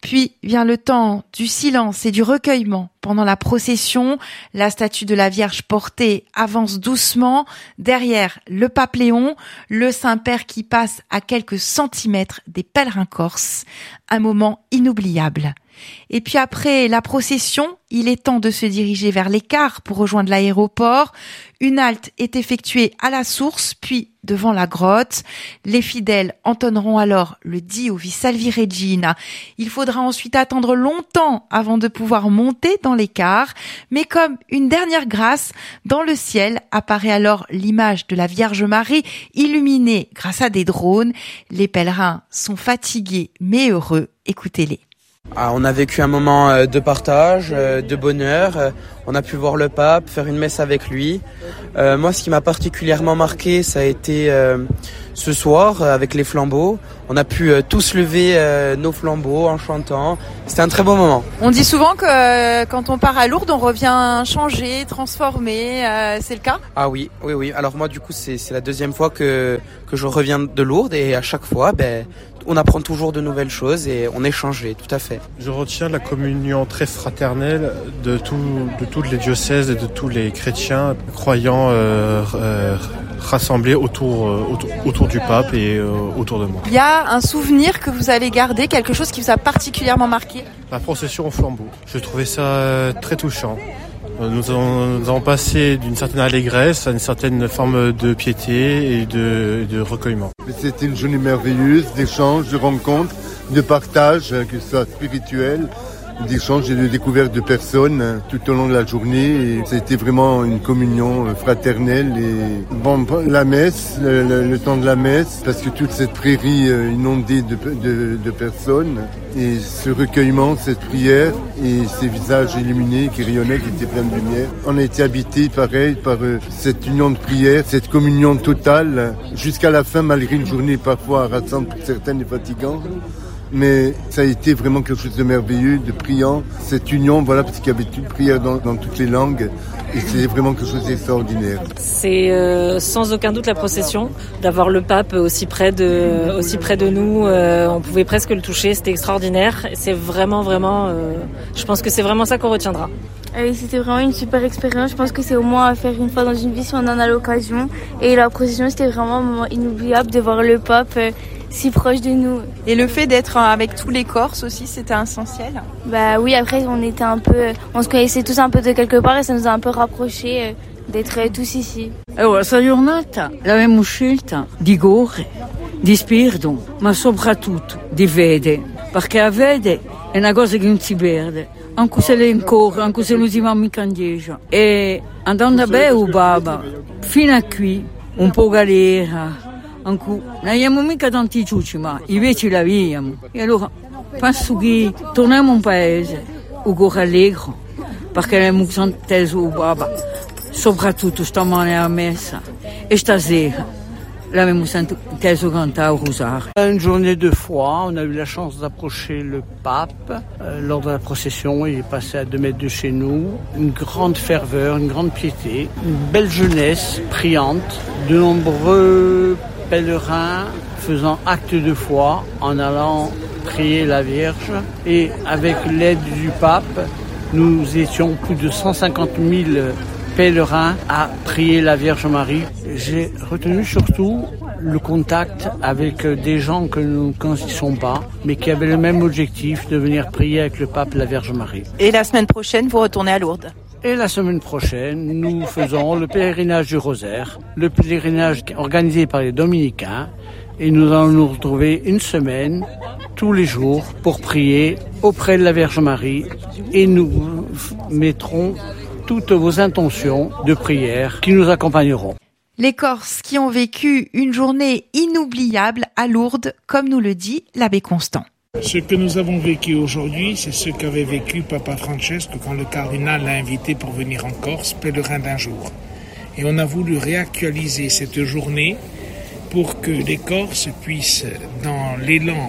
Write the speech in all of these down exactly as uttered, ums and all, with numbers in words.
Puis vient le temps du silence et du recueillement. Pendant la procession, la statue de la Vierge portée avance doucement. Derrière, le pape Léon, le Saint-Père qui passe à quelques centimètres des pèlerins corses. Un moment inoubliable. Et puis après la procession, il est temps de se diriger vers l'écart pour rejoindre l'aéroport. Une halte est effectuée à la source, puis devant la grotte. Les fidèles entonneront alors le Dio vi salvi Regina. Il faudra ensuite attendre longtemps avant de pouvoir monter dans l'écart. Mais comme une dernière grâce, dans le ciel apparaît alors l'image de la Vierge Marie illuminée grâce à des drones. Les pèlerins sont fatigués mais heureux. Écoutez-les. Ah, on a vécu un moment de partage, de bonheur. On a pu voir le pape, faire une messe avec lui. Euh, moi, ce qui m'a particulièrement marqué, ça a été euh, ce soir avec les flambeaux. On a pu euh, tous lever euh, nos flambeaux en chantant. C'était un très beau moment. On dit souvent que euh, quand on part à Lourdes, on revient changé, transformé. Euh, c'est le cas ? Ah oui, oui, oui. Alors moi, du coup, c'est, c'est la deuxième fois que que je reviens de Lourdes et à chaque fois, ben. On apprend toujours de nouvelles choses et on est changé, tout à fait. Je retiens la communion très fraternelle de, tout, de tous les diocèses et de tous les chrétiens croyants euh, euh, rassemblés autour, euh, autour, autour du pape et euh, autour de moi. Il y a un souvenir que vous allez garder, quelque chose qui vous a particulièrement marqué ? La procession au flambeau. Je trouvais ça euh, très touchant. Nous avons, nous avons passé d'une certaine allégresse à une certaine forme de piété et de, de recueillement. C'était une journée merveilleuse d'échanges, de rencontres, de partage, que ce soit spirituel, d'échanges et de découvertes de personnes tout au long de la journée. Et ça a été vraiment une communion fraternelle. Et bon, la messe, le, le, le temps de la messe, parce que toute cette prairie inondée de, de, de personnes, et ce recueillement, cette prière, et ces visages illuminés qui rayonnaient, qui étaient pleins de lumière. On a été habité, pareil, par cette union de prière, cette communion totale, jusqu'à la fin, malgré une journée parfois harassante pour certaines et fatigante. Mais ça a été vraiment quelque chose de merveilleux, de priant. Cette union, voilà, parce qu'il y avait une prière dans, dans toutes les langues. Et c'est vraiment quelque chose d'extraordinaire. C'est euh, sans aucun doute la procession, d'avoir le pape aussi près de, aussi près de nous. Euh, on pouvait presque le toucher, c'était extraordinaire. C'est vraiment, vraiment, euh, je pense que c'est vraiment ça qu'on retiendra. Oui, c'était vraiment une super expérience. Je pense que c'est au moins à faire une fois dans une vie si on en a l'occasion. Et la procession, c'était vraiment un moment inoubliable de voir le pape euh, si proche de nous. Et le fait d'être avec tous les Corses aussi, c'était essentiel ? Bah oui, après on était un peu, on se connaissait tous un peu de quelque part et ça nous a un peu rapprochés euh, d'être tous ici. Allora, questa giornata l'abbiamo scelta di gore, di spirito, ma soprattutto di fede, perché la fede è una cosa che non si perde, anche se le incorre, anche se l'usiamo in candeggio. E andando a bere, baba, fino a qui, un po' galera. Anche, non abbiamo mica tanti ciucci, ma invece la abbiamo. E allora penso che torniamo in paese, un cuore allegro, perché abbiamo sentito il Baba, soprattutto stamane a messa. E stasera l'abbiamo sentito cantare il rosario. Une journée de foi, on a eu la chance d'approcher le pape euh, lors de la procession. Il est passé à deux mètres de chez nous. Une grande ferveur, une grande piété, une belle jeunesse priante, de nombreux pèlerins faisant acte de foi en allant prier la Vierge. Et avec l'aide du pape, nous étions plus de cent cinquante mille pèlerins à prier la Vierge Marie. J'ai retenu surtout le contact avec des gens que nous ne connaissons pas, mais qui avaient le même objectif de venir prier avec le pape la Vierge Marie. Et la semaine prochaine, vous retournez à Lourdes ? Et la semaine prochaine, nous faisons le pèlerinage du Rosaire, le pèlerinage organisé par les Dominicains, et nous allons nous retrouver une semaine, tous les jours, pour prier auprès de la Vierge Marie, et nous mettrons toutes vos intentions de prière qui nous accompagneront. Les Corses qui ont vécu une journée inoubliable à Lourdes, comme nous le dit l'abbé Constant. Ce que nous avons vécu aujourd'hui, c'est ce qu'avait vécu Papa Francesco quand le cardinal l'a invité pour venir en Corse, pèlerin d'un jour. Et on a voulu réactualiser cette journée pour que les Corses puissent, dans l'élan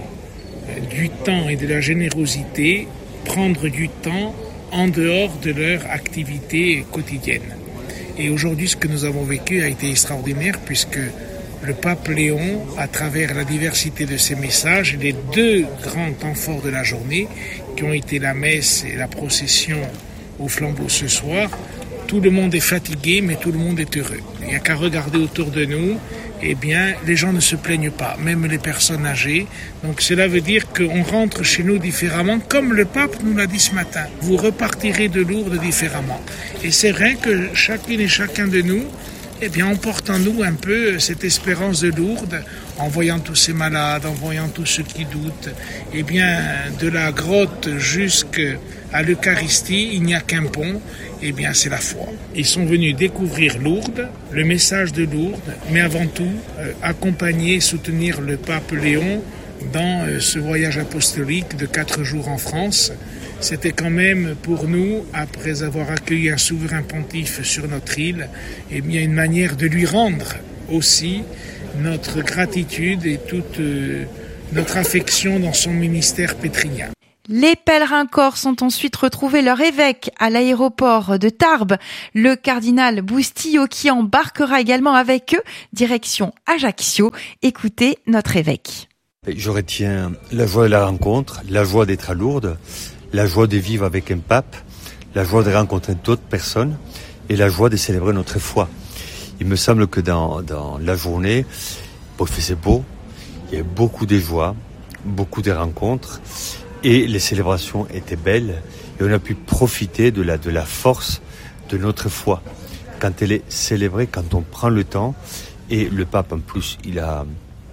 du temps et de la générosité, prendre du temps en dehors de leur activité quotidienne. Et aujourd'hui, ce que nous avons vécu a été extraordinaire puisque le pape Léon, à travers la diversité de ses messages, les deux grands temps forts de la journée, qui ont été la messe et la procession au flambeau ce soir, tout le monde est fatigué, mais tout le monde est heureux. Il n'y a qu'à regarder autour de nous, eh bien, les gens ne se plaignent pas, même les personnes âgées. Donc cela veut dire qu'on rentre chez nous différemment, comme le pape nous l'a dit ce matin. Vous repartirez de Lourdes différemment. Et c'est vrai que chacune et chacun de nous, eh bien, on porte en nous un peu cette espérance de Lourdes, en voyant tous ces malades, en voyant tous ceux qui doutent. Eh bien, de la grotte jusqu'à l'Eucharistie, il n'y a qu'un pont, eh bien, c'est la foi. Ils sont venus découvrir Lourdes, le message de Lourdes, mais avant tout, euh, accompagner, soutenir le pape Léon dans euh, ce voyage apostolique de quatre jours en France. C'était quand même pour nous, après avoir accueilli un souverain pontife sur notre île, eh bien une manière de lui rendre aussi notre gratitude et toute euh, notre affection dans son ministère pétrinien. Les pèlerins corses ont ensuite retrouvé leur évêque à l'aéroport de Tarbes, le cardinal Bustillo, qui embarquera également avec eux, direction Ajaccio. Écoutez notre évêque. Je retiens la joie de la rencontre, la joie d'être à Lourdes, la joie de vivre avec un pape, la joie de rencontrer d'autres personnes et la joie de célébrer notre foi. Il me semble que dans, dans la journée, bon, il faisait beau, il y avait beaucoup de joie, beaucoup de rencontres et les célébrations étaient belles et on a pu profiter de la, de la force de notre foi quand elle est célébrée, quand on prend le temps. Et le pape en plus, il a,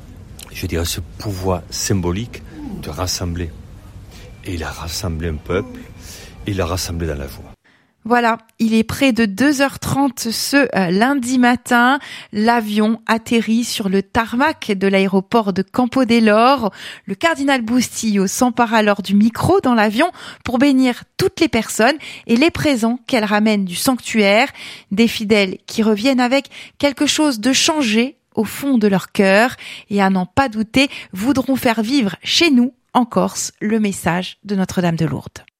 je dirais, ce pouvoir symbolique de rassembler. Et il a rassemblé un peuple, et il l'a rassemblé dans la joie. Voilà, il est près de deux heures trente ce euh, lundi matin. L'avion atterrit sur le tarmac de l'aéroport de Campo dell'Oro. Le cardinal Bustillo s'empare alors du micro dans l'avion pour bénir toutes les personnes et les présents qu'elle ramène du sanctuaire. Des fidèles qui reviennent avec quelque chose de changé au fond de leur cœur et à n'en pas douter voudront faire vivre chez nous en Corse le message de Notre-Dame de Lourdes.